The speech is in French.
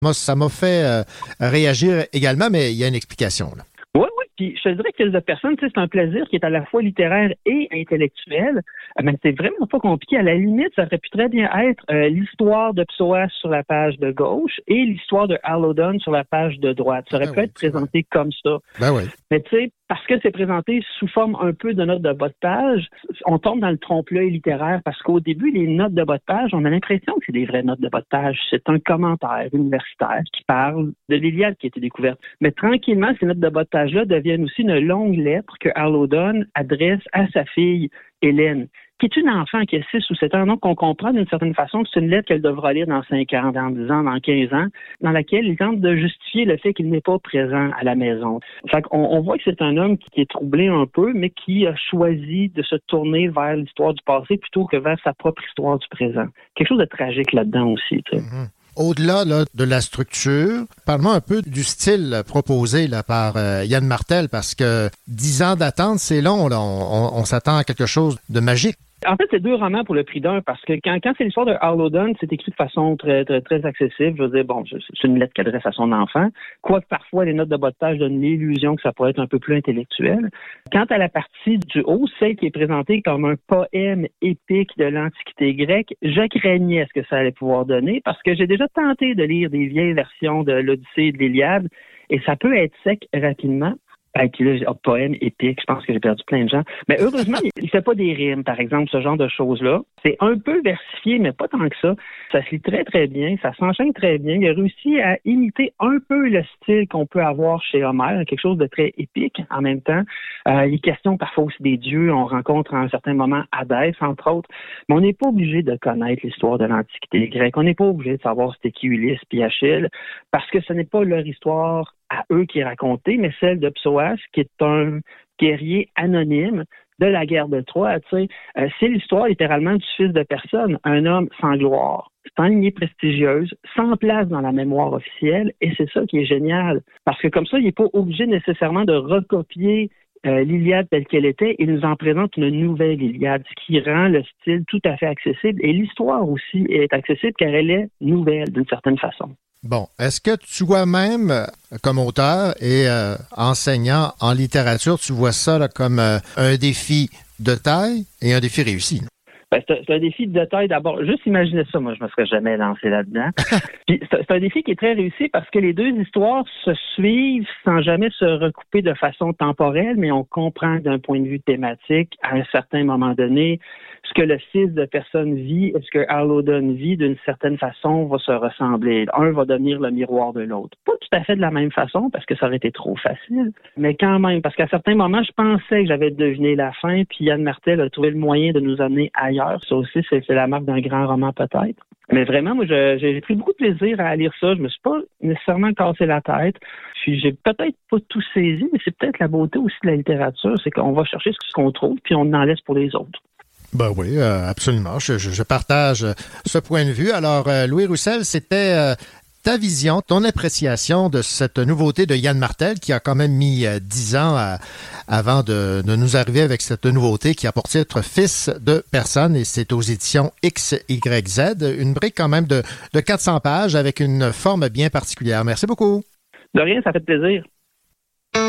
Moi, ça m'a fait réagir également, mais il y a une explication, là. Oui, oui. Puis je te dirais que de personnes, c'est un plaisir qui est à la fois littéraire et intellectuel. Mais c'est vraiment pas compliqué. À la limite, ça aurait pu très bien être l'histoire de Psoas sur la page de gauche et l'histoire de Hallodan sur la page de droite. Ça aurait pu être présenté comme ça. Ben oui. Mais tu sais, parce que c'est présenté sous forme un peu de notes de bas de page, on tombe dans le trompe-l'œil littéraire parce qu'au début, les notes de bas de page, on a l'impression que c'est des vraies notes de bas de page. C'est un commentaire universitaire qui parle de l'Iliade qui a été découverte. Mais tranquillement, ces notes de bas de page-là deviennent aussi une longue lettre que Hallodan adresse à sa fille Hélène, qui est une enfant qui a 6 ou 7 ans. Donc, on comprend d'une certaine façon que c'est une lettre qu'elle devra lire dans 5 ans, dans 10 ans, dans 15 ans, dans laquelle il tente de justifier le fait qu'il n'est pas présent à la maison. Fait qu'on voit que c'est un homme qui est troublé un peu, mais qui a choisi de se tourner vers l'histoire du passé plutôt que vers sa propre histoire du présent. Quelque chose de tragique là-dedans aussi, tu sais. Mm-hmm. Au-delà là, de la structure, parle-moi un peu du style proposé là, par Yann Martel, parce que 10 ans d'attente, c'est long. Là. On s'attend à quelque chose de magique. En fait, c'est 2 romans pour le prix d'un, parce que quand c'est l'histoire de Hallodan, c'est écrit de façon très, très, très accessible. Je veux dire, bon, c'est une lettre qu'il adresse à son enfant, quoique parfois les notes de bas de page donnent l'illusion que ça pourrait être un peu plus intellectuel. Quant à la partie du haut, celle qui est présentée comme un poème épique de l'Antiquité grecque, je craignais ce que ça allait pouvoir donner, parce que j'ai déjà tenté de lire des vieilles versions de l'Odyssée et de l'Iliade, et ça peut être sec rapidement. Puis là, poème épique, je pense que j'ai perdu plein de gens. Mais heureusement, il fait pas des rimes, par exemple, ce genre de choses-là. C'est un peu versifié, mais pas tant que ça. Ça se lit très, très bien. Ça s'enchaîne très bien. Il a réussi à imiter un peu le style qu'on peut avoir chez Homère, quelque chose de très épique en même temps. Il est question parfois aussi des dieux. On rencontre à un certain moment Hadès, entre autres. Mais on n'est pas obligé de connaître l'histoire de l'Antiquité grecque. On n'est pas obligé de savoir c'était qui Ulysse puis Achille, parce que ce n'est pas leur histoire à eux qui est racontée, mais celle de Psoas, qui est un guerrier anonyme de la guerre de Troie. C'est l'histoire littéralement du fils de personne, un homme sans gloire, sans lignée prestigieuse, sans place dans la mémoire officielle, et c'est ça qui est génial. Parce que comme ça, il n'est pas obligé nécessairement de recopier l'Iliade telle qu'elle était, il nous en présente une nouvelle Iliade, ce qui rend le style tout à fait accessible. Et l'histoire aussi est accessible car elle est nouvelle d'une certaine façon. Bon, est-ce que toi-même, comme auteur et enseignant en littérature, tu vois ça là, comme un défi de taille et un défi réussi? Ben, c'est un défi de taille d'abord. Juste imaginer ça, moi, je me serais jamais lancé là-dedans. Puis c'est un défi qui est très réussi parce que les deux histoires se suivent sans jamais se recouper de façon temporelle, mais on comprend d'un point de vue thématique, à un certain moment donné, ce que le fils de personne vit et ce que Hallodan vit d'une certaine façon va se ressembler. Un va devenir le miroir de l'autre. Pas tout à fait de la même façon parce que ça aurait été trop facile, mais quand même, parce qu'à certains moments, je pensais que j'avais deviné la fin, puis Yann Martel a trouvé le moyen de nous amener ailleurs. Ça aussi, c'est la marque d'un grand roman peut-être. Mais vraiment, moi, j'ai pris beaucoup de plaisir à lire ça. Je me suis pas nécessairement cassé la tête. Puis j'ai peut-être pas tout saisi, mais c'est peut-être la beauté aussi de la littérature, c'est qu'on va chercher ce qu'on trouve, puis on en laisse pour les autres. Ben oui, absolument. Je partage ce point de vue. Alors, Louis Roussel, c'était ta vision, ton appréciation de cette nouveauté de Yann Martel qui a quand même mis 10 ans avant de nous arriver avec cette nouveauté qui a pour titre Fils de personne et c'est aux éditions XYZ. Une brique quand même de 400 pages avec une forme bien particulière. Merci beaucoup. De rien, ça fait plaisir.